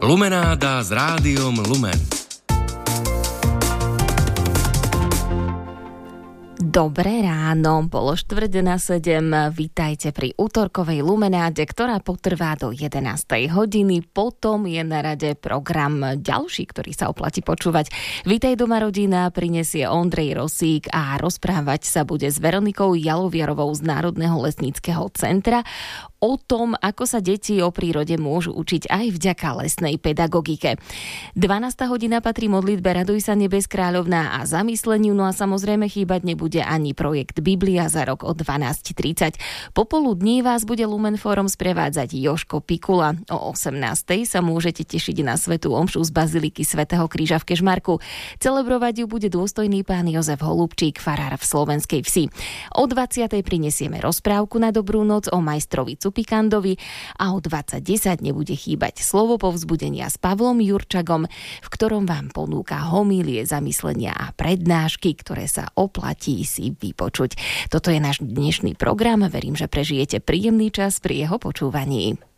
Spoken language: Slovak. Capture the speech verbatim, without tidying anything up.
Lumenáda s Rádiom Lumen. Dobré ráno, bolo štvrť na sedem, vítajte pri útorkovej Lumenáde, ktorá potrvá do jedenástej hodiny, potom je na rade program ďalší, ktorý sa oplatí počúvať. Vítaj doma rodina, prinesie Ondrej Rosík a rozprávať sa bude s Veronikou Jaloviarovou z Národného lesníckeho centra o tom, ako sa deti o prírode môžu učiť aj vďaka lesnej pedagogike. dvanásta hodina patrí modlitbe Raduj sa nebes kráľovná a zamysleniu, no a samozrejme chýbať nebude ani projekt Biblia za rok o dvanásť tridsať. Popoludní vás bude Lumen Fórum sprevádzať Jožko Pikula. O osemnástej sa môžete tešiť na svätú omšu z Baziliky svätého Kríža v Kežmarku. Celebrovať ju bude dôstojný pán Jozef Holubčík, farár v Slovenskej Vsi. O dvadsiatej prinesieme rozprávku na dobrú noc o majstrovi Cupikandovi a o dvadsať desať nebude chýbať slovo povzbudenia s Pavlom Jurčagom, v ktorom vám ponúka homílie, zamyslenia a prednášky, ktoré sa oplatí si vypočuť. Toto je náš dnešný program. Verím, že prežijete príjemný čas pri jeho počúvaní.